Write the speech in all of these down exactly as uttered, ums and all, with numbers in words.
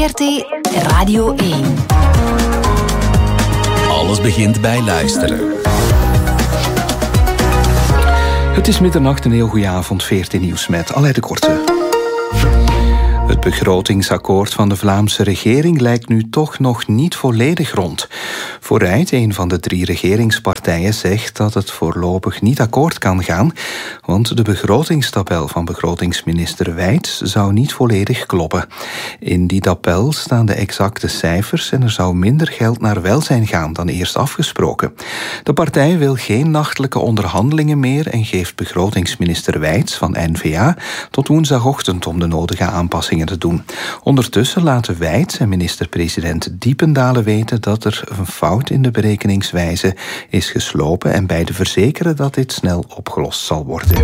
R T Radio één. Alles begint bij luisteren. Het is middernacht, een heel goede avond, V R T Nieuws met Aleid de Korte. Het begrotingsakkoord van de Vlaamse regering lijkt nu toch nog niet volledig rond. Vooruit, een van de drie regeringspartijen, zegt dat het voorlopig niet akkoord kan gaan, want de begrotingstabel van begrotingsminister Wijts zou niet volledig kloppen. In die tabel staan de exacte cijfers en er zou minder geld naar welzijn gaan dan eerst afgesproken. De partij wil geen nachtelijke onderhandelingen meer en geeft begrotingsminister Wijts van N V A tot woensdagochtend om de nodige aanpassingen te doen. Ondertussen laten Wijts en minister-president Diependalen weten dat er een fout in de berekeningswijze is geslopen en beide verzekeren dat dit snel opgelost zal worden.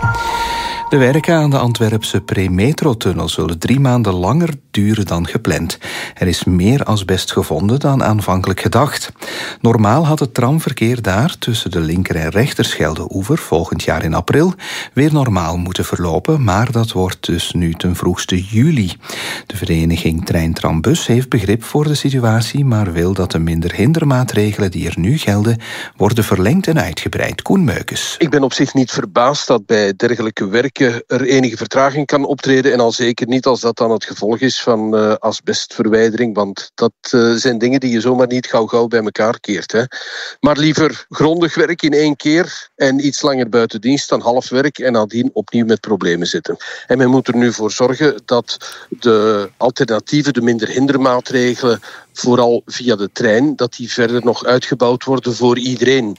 De werken aan de Antwerpse pre-metrotunnel zullen drie maanden langer duren dan gepland. Er is meer asbest gevonden dan aanvankelijk gedacht. Normaal had het tramverkeer daar tussen de linker- en rechterschelde-oever volgend jaar in april weer normaal moeten verlopen, maar dat wordt dus nu ten vroegste juli. De vereniging Trein-Trambus heeft begrip voor de situatie, maar wil dat de minder hindermaatregelen die er nu gelden worden verlengd en uitgebreid. Koen Meukes. Ik ben op zich niet verbaasd dat bij dergelijke werken er enige vertraging kan optreden en al zeker niet als dat dan het gevolg is van uh, asbestverwijdering, want dat uh, zijn dingen die je zomaar niet gauw gauw bij elkaar keert. Hè. Maar liever grondig werk in één keer en iets langer buiten dienst dan half werk en nadien opnieuw met problemen zitten. En men moet er nu voor zorgen dat de alternatieven, de minder hindermaatregelen, vooral via de trein, dat die verder nog uitgebouwd worden voor iedereen.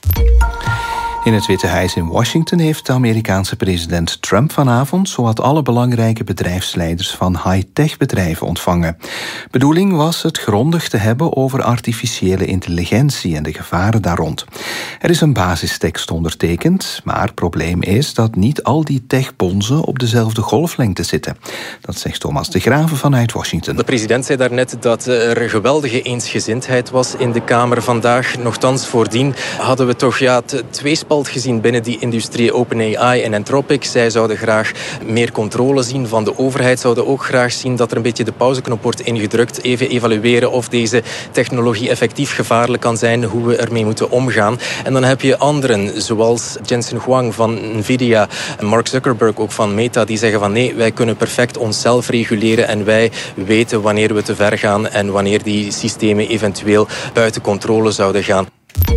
In het Witte Huis in Washington heeft de Amerikaanse president Trump vanavond zowat alle belangrijke bedrijfsleiders van high-tech bedrijven ontvangen. Bedoeling was het grondig te hebben over artificiële intelligentie en de gevaren daar rond. Er is een basistekst ondertekend, maar het probleem is dat niet al die techbonzen op dezelfde golflengte zitten. Dat zegt Thomas de Graven vanuit Washington. De president zei daarnet dat er geweldige eensgezindheid was in de Kamer vandaag. Nochtans, voordien hadden we toch ja, tweespalt gezien binnen die industrie, OpenAI en Anthropic. Zij zouden graag meer controle zien van de overheid, zouden ook graag zien dat er een beetje de pauzeknop wordt ingedrukt, even evalueren of deze technologie effectief gevaarlijk kan zijn, hoe we ermee moeten omgaan. En dan heb je anderen, zoals Jensen Huang van Nvidia en Mark Zuckerberg ook van Meta, die zeggen van nee, wij kunnen perfect onszelf reguleren en wij weten wanneer we te ver gaan en wanneer die systemen eventueel buiten controle zouden gaan.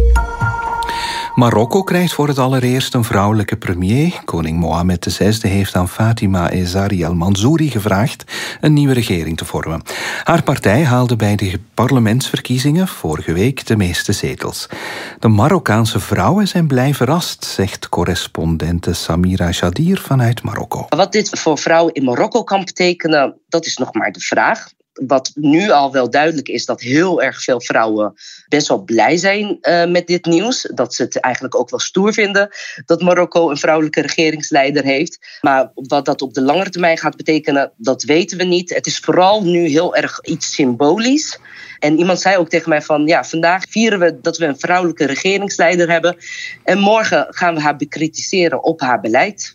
Marokko krijgt voor het allereerst een vrouwelijke premier. Koning Mohammed de zesde heeft aan Fatima Ezari al-Mansouri gevraagd een nieuwe regering te vormen. Haar partij haalde bij de parlementsverkiezingen vorige week de meeste zetels. De Marokkaanse vrouwen zijn blij verrast, zegt correspondente Samira Jadir vanuit Marokko. Wat dit voor vrouwen in Marokko kan betekenen, dat is nog maar de vraag. Wat nu al wel duidelijk is, dat heel erg veel vrouwen best wel blij zijn uh, met dit nieuws. Dat ze het eigenlijk ook wel stoer vinden dat Marokko een vrouwelijke regeringsleider heeft. Maar wat dat op de langere termijn gaat betekenen, dat weten we niet. Het is vooral nu heel erg iets symbolisch. En iemand zei ook tegen mij van, ja, vandaag vieren we dat we een vrouwelijke regeringsleider hebben. En morgen gaan we haar bekritiseren op haar beleid.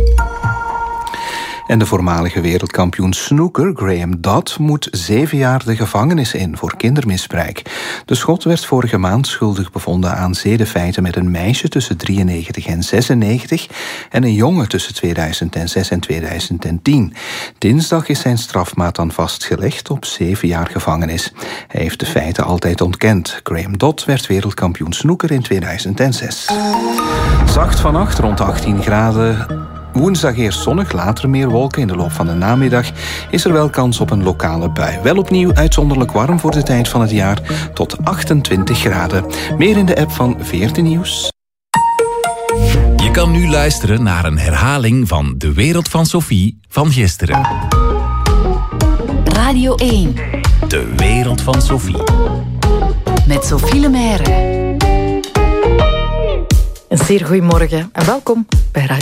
En de voormalige wereldkampioen snooker Graham Dodd moet zeven jaar de gevangenis in voor kindermisbruik. De Schot werd vorige maand schuldig bevonden aan zedenfeiten met een meisje tussen drieënnegentig en zesennegentig en een jongen tussen tweeduizend zes en tweeduizend tien. Dinsdag is zijn strafmaat dan vastgelegd op zeven jaar gevangenis. Hij heeft de feiten altijd ontkend. Graham Dodd werd wereldkampioen snooker in tweeduizend zes. Zacht vannacht, rond achttien graden. Woensdag eerst zonnig, later meer wolken. In de loop van de namiddag is er wel kans op een lokale bui. Wel opnieuw uitzonderlijk warm voor de tijd van het jaar, tot achtentwintig graden. Meer in de app van V R T Nieuws. Je kan nu luisteren naar een herhaling van De Wereld van Sophie van gisteren. Radio één. De Wereld van Sophie. Met Sophie Lemaire. Een zeer goeiemorgen en welkom bij Radio